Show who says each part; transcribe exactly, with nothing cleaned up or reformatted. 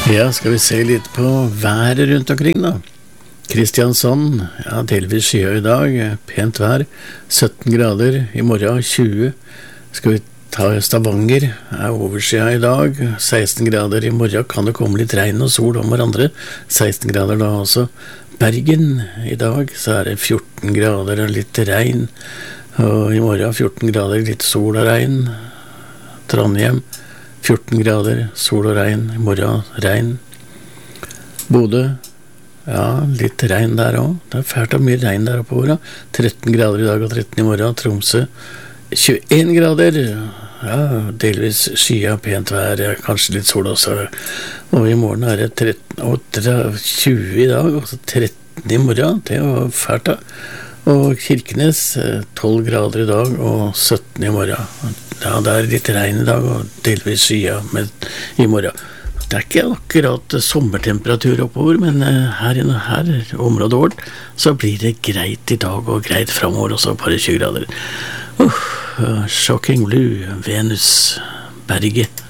Speaker 1: Ja, skal vi se litt på været rundt omkring da. Kristiansand, ja, delvis skya i dag, pent vær, sytten grader, i morgen tjue. Skal vi ta Stavanger, er overskya i dag, seksten grader, i morgen kan det komme litt regn og sol om hverandre, seksten grader da også. Bergen, i dag så er det fjorten grader og litt regn, og i morgen fjorten grader, litt sol og regn. Trondheim, fjorten grader, sol og regn, i morgen regn. Bodø, ja, litt regn der også. Det er fælt av mye regn der oppover. Da. tretten grader i dag og tretten i morgen. Tromsø, tjueen grader. Ja, delvis skya, pent vær, kanskje litt sol også. Og i morgen er det tretten, og tjue i dag, og tretten i morgen. Det var fælt da. Og Kirkenes, tolv grader i dag og sytten i morgen. Ja, det er litt regn i dag og delvis skya med, i morgen. Det er ikke akkurat sommertemperatur oppover, men her i her området vårt så blir det greit i dag og greit fremover også, bare tjue grader. Uh, Shocking Blue, Venus, Berget.